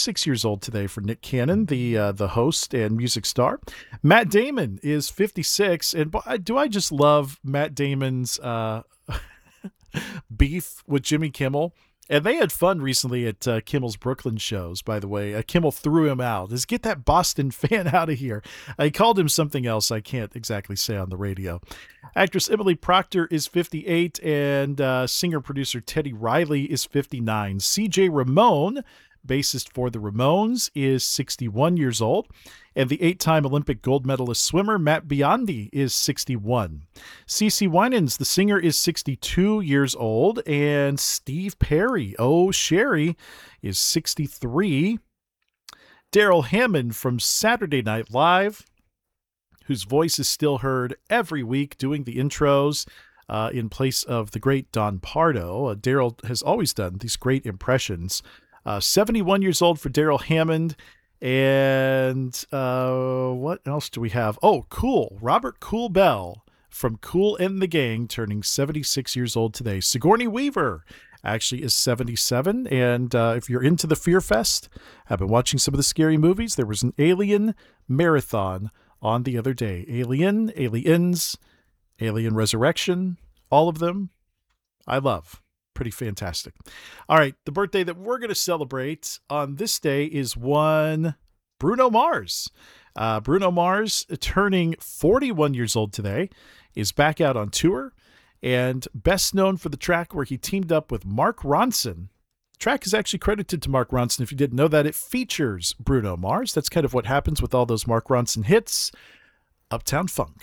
46 years old today for Nick Cannon, the host and music star. Matt Damon is 56, and do I just love Matt Damon's beef with Jimmy Kimmel? And they had fun recently at Kimmel's Brooklyn shows, by the way. Kimmel threw him out. Just get that Boston fan out of here. I called him something else I can't exactly say on the radio. Actress Emily Proctor is 58, and singer-producer Teddy Riley is 59. CJ Ramone, bassist for the Ramones, is 61 years old. And the 8-time Olympic gold medalist swimmer Matt Biondi is 61. CeCe Winans, the singer, is 62 years old. And Steve Perry, oh, Sherry, is 63. Daryl Hammond from Saturday Night Live, whose voice is still heard every week doing the intros in place of the great Don Pardo. Daryl has always done these great impressions. 71 years old for Daryl Hammond. And what else do we have? Oh, cool. Robert Cool Bell from Kool and the Gang, turning 76 years old today. Sigourney Weaver actually is 77. And if you're into the Fear Fest, I've been watching some of the scary movies. There was an Alien marathon on the other day. Alien, Aliens, Alien Resurrection, all of them I love. Pretty fantastic. All right, the birthday that we're going to celebrate on this day is one Bruno Mars. Bruno Mars, turning 41 years old today, is back out on tour and best known for the track where he teamed up with Mark Ronson. The track is actually credited to Mark Ronson. If you didn't know that, it features Bruno Mars. That's kind of what happens with all those Mark Ronson hits. Uptown Funk.